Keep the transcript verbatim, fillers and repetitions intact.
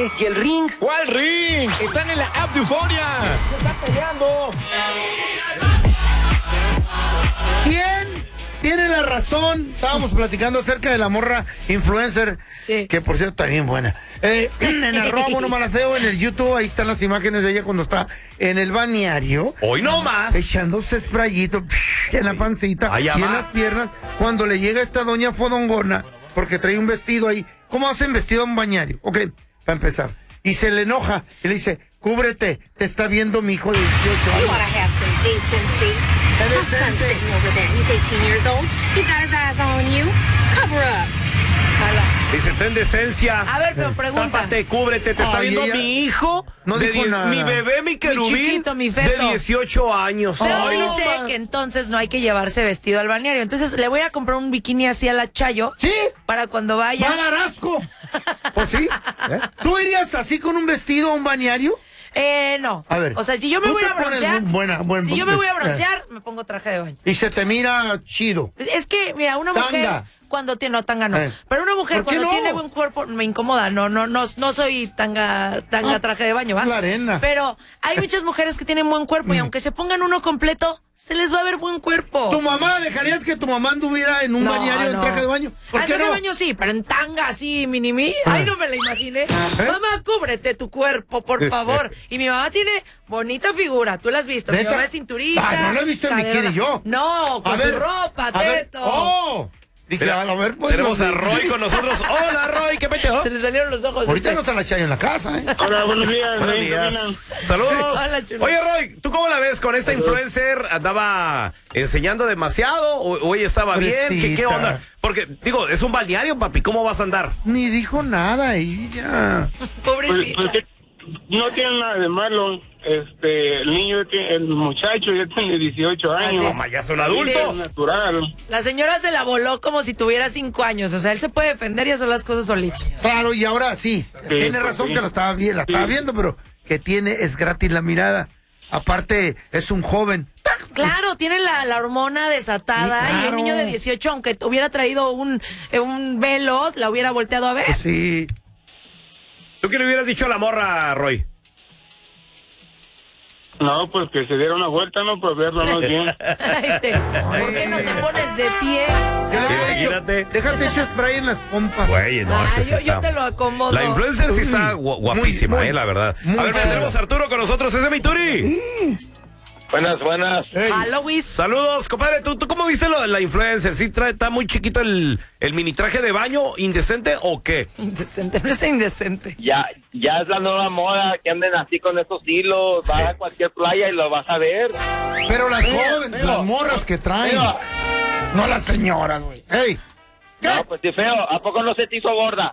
Oye, ¿y el ring? ¿Cuál ring? Están en la app de Euforia. Se está peleando. ¿Quién tiene la razón? Estábamos platicando acerca de la morra influencer, sí. que por cierto está bien buena. Eh, en arroba Mono Malafeo, en el YouTube, ahí están las imágenes de ella cuando está en el balneario. Hoy no más. Echándose sprayito en la pancita Allá y en va. las piernas. Cuando le llega esta doña fodongona, porque trae un vestido ahí. ¿Cómo hacen vestido a un bañario? Ok, para empezar. Y se le enoja y le dice, cúbrete, te está viendo mi hijo de dieciocho You años. ought to have some decency. Qué My son's decente. sitting over there. He's eighteen years old. He's got his eyes on you. Cover up. Dice, ten decencia. A ver, pero pregunta. Tápate, cúbrete, te está Ay, viendo ella mi hijo. no de dijo diez- nada. Mi bebé, mi querubín. chiquito, mi de feto. dieciocho años. Pero Ay, no dice más. que entonces no hay que llevarse vestido al balneario. Entonces le voy a comprar un bikini así a la Chayo. ¿Sí? Para cuando ¡Va a vaya. dar asco! ¿O sí? ¿Eh? ¿Tú irías así con un vestido a un bañario? Eh, no. A ver. O sea, si yo me ¿tú voy te a pones broncear. un buena- buen- si yo me voy a eh. broncear, me pongo traje de baño. Y se te mira chido. Es que, mira, una Tanga. mujer cuando tiene, no, tanga no. Eh. Pero una mujer ¿Por qué cuando no? tiene buen cuerpo me incomoda. No, no, no, no soy tanga, tanga Ah, traje de baño, ¿va? la arena. Pero hay muchas mujeres que tienen buen cuerpo y aunque se pongan uno completo, se les va a ver buen cuerpo. ¿Tu mamá dejarías que tu mamá anduviera en un No, bañario en no. traje de baño? ¿Por Ah, qué traje no? de baño sí, pero en tanga así, mini mí. Ah. Ay, no me la imaginé. ¿Eh? Mamá, cúbrete tu cuerpo, por favor. Y mi mamá tiene bonita figura, tú la has visto. Mi ¿Neta? mamá es cinturita. Ah, no la he visto en caderona. bikini yo. No, con A su ver, ropa, a ver. teto. ¡Oh! Dije, Mira, a ver, pues. tenemos no- a Roy con nosotros. Hola, Roy, ¿qué peteo? Se le salieron los ojos. Ahorita ¿viste? no está la Chayo en la casa, ¿eh? Hola, buenos días. Buenos Rey, ¿qué opinan? días. Saludos. Hola, chulo. Oye, Roy, ¿tú cómo la ves con esta influencer? ¿Andaba enseñando demasiado o, o ella estaba bien? ¿Qué, ¿Qué Pobrecita. onda? Porque, digo, es un balneario, papi. ¿Cómo vas a andar? Ni dijo nada ella. Pues, Pobrecita. pues, que no tiene nada de malo. Este, el niño, tiene- el muchacho ya tiene dieciocho años. Así Mamá, ya es un Es adulto. natural. La señora se la voló como si tuviera cinco años. O sea, él se puede defender y hacer las cosas solito. Claro, y ahora sí, tiene pues, razón sí. que lo estaba bien, la estaba Sí. viendo, pero que tiene, es gratis la mirada. Aparte, es un joven. Claro, tiene la, la hormona desatada Sí, y el claro. niño de dieciocho, aunque hubiera traído un, eh, un velo, la hubiera volteado a ver. Pues sí. ¿Tú qué le hubieras dicho a la morra, Roy? No, pues que se diera una vuelta, no, por verlo más bien. Este, ¿por qué no te pones de pie? Yo le hubiera dicho, Imagínate. déjate ese spray en las pompas. Güey, no, Ah, es que sí yo, está- yo te lo acomodo. La influencer sí está gu- guapísima, muy, eh, la verdad. muy A ver, buena. tenemos a Arturo con nosotros. Ese es mi Turi. Buenas, buenas. Ey, Halloween. Saludos, compadre. ¿Tú, ¿Tú cómo viste lo de la influencer? ¿Sí trae, está muy chiquito el, el mini traje de baño indecente o qué? Indecente, no está indecente. Ya, ya es la nueva moda que anden así con esos hilos. Vas Sí. a cualquier playa y lo vas a ver. Pero las jóvenes, pero- las morras que traen. Pero, No las señoras, güey. Ey, ¿qué? no, pues sí, feo. ¿A poco no se te hizo gorda?